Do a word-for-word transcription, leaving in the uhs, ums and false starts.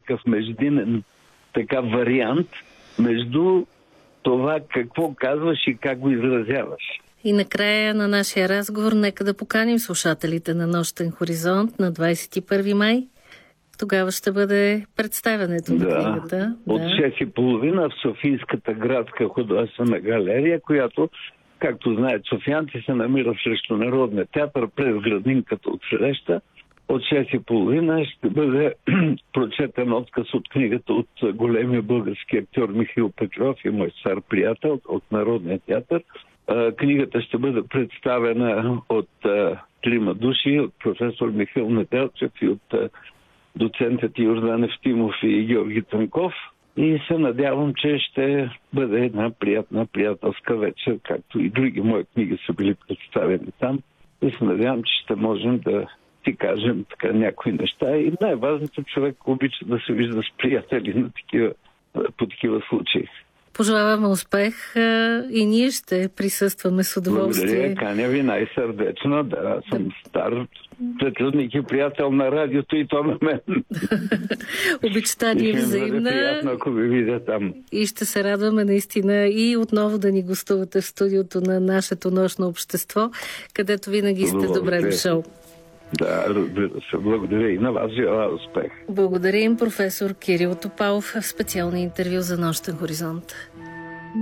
някакъв междинен така вариант между това какво казваш и как го изразяваш. И накрая на нашия разговор нека да поканим слушателите на Нощен хоризонт на двадесет и първи май. Тогава ще бъде представянето на да. книгата. От да. шест и половина в Софийската градска художествена галерия, която, както знаят софиянци, се намира срещу Народния театър през градинката от среща. От шест и половина ще бъде прочетен отказ от книгата от големия български актьор Михаил Петров и мой стар приятел от Народния театър. Книгата ще бъде представена от трима души, от професор Михаил Неделчев и от доцентът Йордан Евтимов и Георги Танков. И се надявам, че ще бъде една приятна приятелска вечер, както и други мои книги са били представени там. И се надявам, че ще можем да си кажем така някои неща. И най-важното, човек обича да се вижда с приятели на такива, по такива случаи. Пожелаваме успех и ние ще присъстваме с удоволствие. Благодаря, каня ви най-сърдечно. Да, аз съм стар сътрудник и приятел на радиото и то на мен. Обичта ни е взаимна. Приятно, ако ви видя там. И ще се радваме наистина и отново да ни гостувате в студиото на нашето нощно общество, където винаги сте добре дошъл. Да, разбира се. Благодаря и на вас. Желая успех. Благодарим професор Кирил Топалов в специално интервю за Нощен хоризонт.